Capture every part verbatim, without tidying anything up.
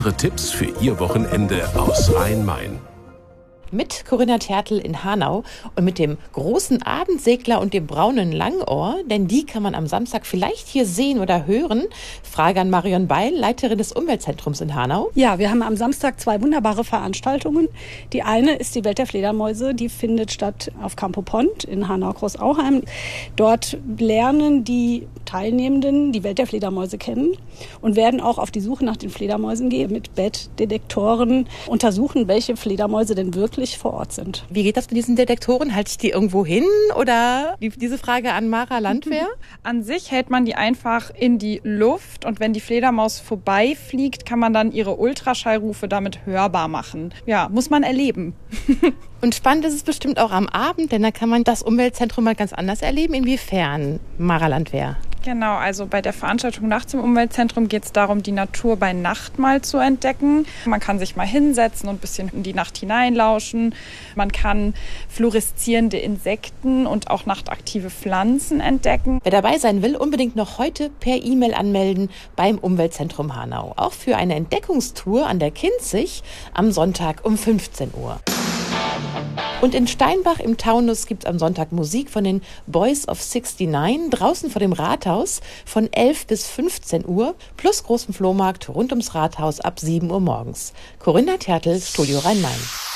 Ihre Tipps für Ihr Wochenende aus Rhein-Main. Mit Corinna Tertl in Hanau und mit dem großen Abendsegler und dem braunen Langohr, denn die kann man am Samstag vielleicht hier sehen oder hören. Frage an Marion Beil, Leiterin des Umweltzentrums in Hanau. Ja, wir haben am Samstag zwei wunderbare Veranstaltungen. Die eine ist die Welt der Fledermäuse, die findet statt auf Campo Pont in Hanau-Großauheim. Dort lernen die Teilnehmenden die Welt der Fledermäuse kennen und werden auch auf die Suche nach den Fledermäusen gehen, mit Bettdetektoren untersuchen, welche Fledermäuse denn wirklich vor Ort sind. Wie geht das mit diesen Detektoren? Halte ich die irgendwo hin oder diese Frage an Mara Landwehr? An sich hält man die einfach in die Luft und wenn die Fledermaus vorbeifliegt, kann man dann ihre Ultraschallrufe damit hörbar machen. Ja, muss man erleben. Und spannend ist es bestimmt auch am Abend, denn da kann man das Umweltzentrum mal ganz anders erleben. Inwiefern, Mara Landwehr? Genau, also bei der Veranstaltung nachts im Umweltzentrum geht es darum, die Natur bei Nacht mal zu entdecken. Man kann sich mal hinsetzen und ein bisschen in die Nacht hineinlauschen. Man kann fluoreszierende Insekten und auch nachtaktive Pflanzen entdecken. Wer dabei sein will, unbedingt noch heute per E-Mail anmelden beim Umweltzentrum Hanau. Auch für eine Entdeckungstour an der Kinzig am Sonntag um fünfzehn Uhr. Und in Steinbach im Taunus gibt es am Sonntag Musik von den Boys of sixty-nine draußen vor dem Rathaus von elf bis fünfzehn Uhr plus großen Flohmarkt rund ums Rathaus ab sieben Uhr morgens. Corinna Tertl, Studio Rhein-Main.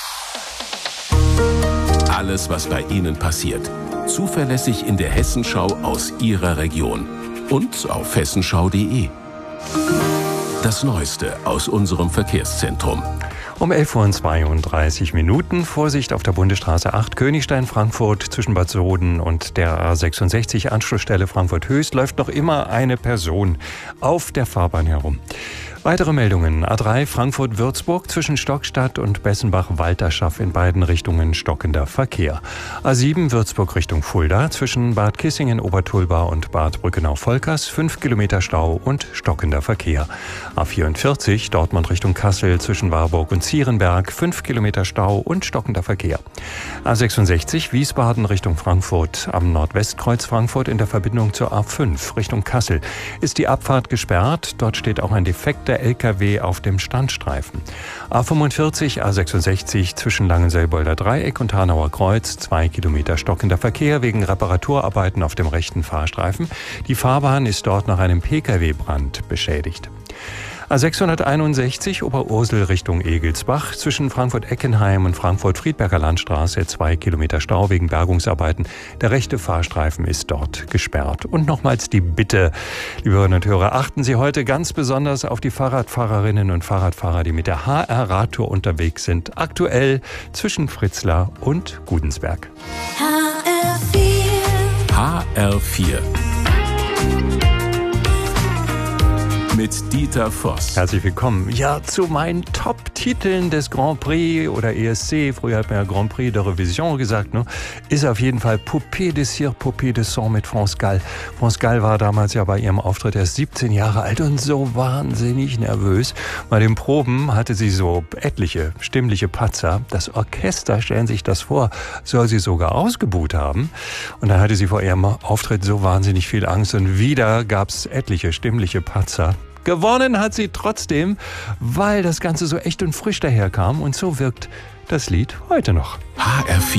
Alles, was bei Ihnen passiert. Zuverlässig in der Hessenschau aus Ihrer Region. Und auf hessenschau punkt de. Das Neueste aus unserem Verkehrszentrum. Um elf Uhr zweiunddreißig Minuten. Vorsicht auf der Bundesstraße acht Königstein-Frankfurt zwischen Bad Soden und der A sechsundsechzig Anschlussstelle Frankfurt-Höchst läuft noch immer eine Person auf der Fahrbahn herum. Weitere Meldungen. A drei Frankfurt-Würzburg zwischen Stockstadt und Bessenbach-Walterschaff in beiden Richtungen stockender Verkehr. A sieben Würzburg Richtung Fulda zwischen Bad Kissingen-Obertulba und Bad Brückenau-Volkers fünf Kilometer Stau und stockender Verkehr. A vierundvierzig Dortmund Richtung Kassel zwischen Warburg und Zierenberg fünf Kilometer Stau und stockender Verkehr. A sechsundsechzig Wiesbaden Richtung Frankfurt am Nordwestkreuz Frankfurt in der Verbindung zur A fünf Richtung Kassel ist die Abfahrt gesperrt. Dort steht auch ein defekter L K W auf dem Standstreifen. A fünfundvierzig, A sechsundsechzig zwischen Langenselbolder Dreieck und Hanauer Kreuz, zwei Kilometer stockender Verkehr wegen Reparaturarbeiten auf dem rechten Fahrstreifen. Die Fahrbahn ist dort nach einem P K W-Brand beschädigt. A sechshunderteinundsechzig Oberursel Richtung Egelsbach zwischen Frankfurt-Eckenheim und Frankfurt-Friedberger Landstraße zwei Kilometer Stau wegen Bergungsarbeiten. Der rechte Fahrstreifen ist dort gesperrt. Und nochmals die Bitte, liebe Hörerinnen und Hörer, achten Sie heute ganz besonders auf die Fahrradfahrerinnen und Fahrradfahrer, die mit der H R-Radtour unterwegs sind. Aktuell zwischen Fritzlar und Gudensberg. H R vier. H R vier. Mit Dieter Voss. Herzlich willkommen. Ja, zu meinen Top-Titeln des Grand Prix oder E S C, früher hat man ja Grand Prix de Revision gesagt, ne, ist auf jeden Fall Poupée de Cire, Poupée de Sang mit France Gall. France Gall war damals ja bei ihrem Auftritt erst siebzehn Jahre alt und so wahnsinnig nervös. Bei den Proben hatte sie so etliche stimmliche Patzer. Das Orchester, stellen Sie sich das vor, soll sie sogar ausgebuht haben. Und dann hatte sie vor ihrem Auftritt so wahnsinnig viel Angst und wieder gab es etliche stimmliche Patzer. Gewonnen hat sie trotzdem, weil das Ganze so echt und frisch daherkam und so wirkt das Lied heute noch. H R vier.